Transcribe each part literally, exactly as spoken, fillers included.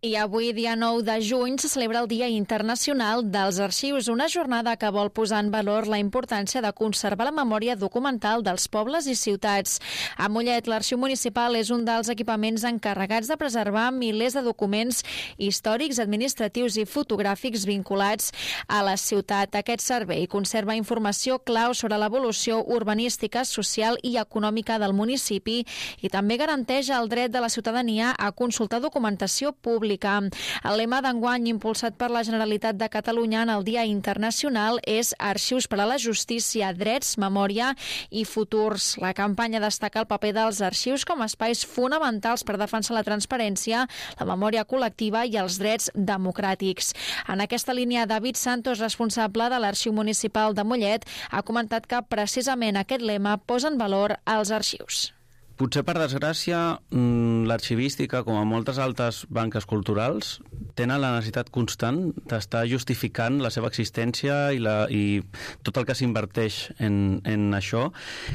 I avui, dia nou de juny, se celebra el Dia Internacional dels Arxius, una jornada que vol posar en valor la importància de conservar la memòria documental dels pobles i ciutats. A Mollet, l'Arxiu Municipal és un dels equipaments encarregats de preservar milers de documents històrics, administratius i fotogràfics vinculats a la ciutat. Aquest servei conserva informació clau sobre l'evolució urbanística, social i econòmica del municipi i també garanteix el dret de la ciutadania a consultar documentació pública. El lema d'enguany, impulsat per la Generalitat de Catalunya en el Dia Internacional, és Arxius per a la Justícia, Drets, Memòria i Futurs. La campanya destaca el paper dels arxius com a espais fonamentals per defensar la transparència, la memòria col·lectiva i els drets democràtics. En aquesta línia, David Santos, responsable de l'Arxiu Municipal de Mollet, ha comentat que precisament aquest lema posa en valor els arxius. Potser, per desgràcia, l'arxivística, com a moltes altres banques culturals, tenen la necessitat constant d'estar justificant la seva existència i, la, i tot el que s'inverteix en, en això.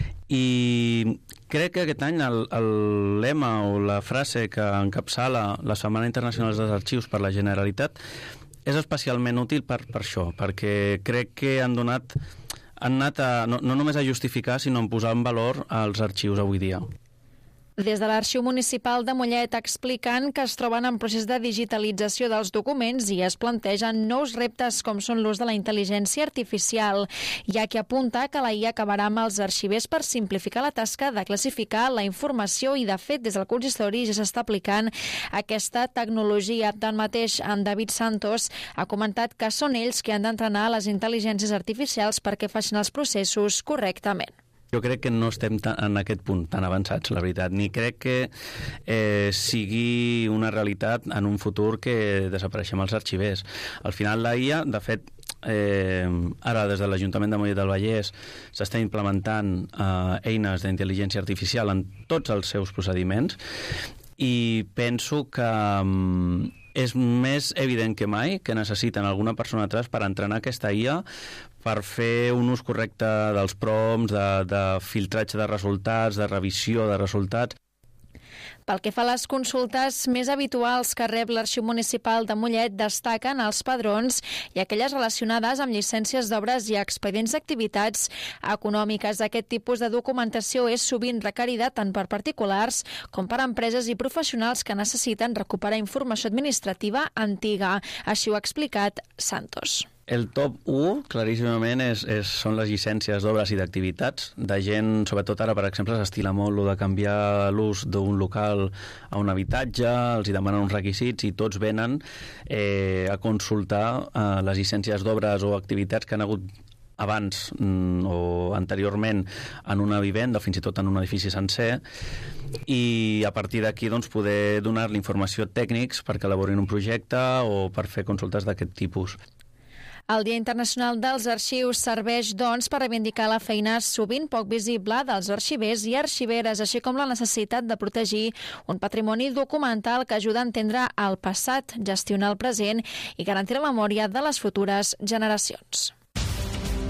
I crec que aquest any el, el lema o la frase que encapçala la Setmana Internacional dels Arxius per la Generalitat és especialment útil per, per això, perquè crec que han donat han anat a, no, no només a justificar, sinó a posar en valor els arxius avui dia. Des de l'Arxiu Municipal de Mollet expliquen que es troben en procés de digitalització dels documents i es plantegen nous reptes com són l'ús de la intel·ligència artificial, ja que apunta que la I A acabarà amb els arxivers per simplificar la tasca de classificar la informació i, de fet, des del consistori ja s'està aplicant aquesta tecnologia. Tanmateix, en David Santos ha comentat que són ells que han d'entrenar les intel·ligències artificials perquè facin els processos correctament. Jo crec que no estem en aquest punt tan avançats, la veritat, ni crec que eh, sigui una realitat en un futur que desapareixem els arxivers. Al final la I A, de fet, eh, ara des de l'Ajuntament de Mollet del Vallès s'està implementant eh, eines d'intel·ligència artificial en tots els seus procediments i penso que um, és més evident que mai que necessiten alguna persona atrás per entrenar aquesta I A per fer un ús correcte dels prompts, de, de filtratge de resultats, de revisió de resultats. Pel que fa a les consultes més habituals que rep l'Arxiu Municipal de Mollet, destaquen els padrons i aquelles relacionades amb llicències d'obres i expedients d'activitats econòmiques. Aquest tipus de documentació és sovint requerida tant per particulars com per empreses i professionals que necessiten recuperar informació administrativa antiga. Així ho ha explicat Santos. El top u, claríssimament, és, és, són les llicències d'obres i d'activitats de gent, sobretot ara, per exemple, s'estila molt lo de canviar l'ús d'un local a un habitatge, els hi demanen uns requisits i tots venen eh, a consultar eh, les llicències d'obres o activitats que han hagut abans mm, o anteriorment en una vivenda o fins i tot en un edifici sencer, i a partir d'aquí doncs, poder donar l'informació tècnics perquè elaborin un projecte o per fer consultes d'aquest tipus. El Dia Internacional dels Arxius serveix, doncs, per reivindicar la feina sovint poc visible dels arxivers i arxiveres, així com la necessitat de protegir un patrimoni documental que ajuda a entendre el passat, gestionar el present i garantir la memòria de les futures generacions.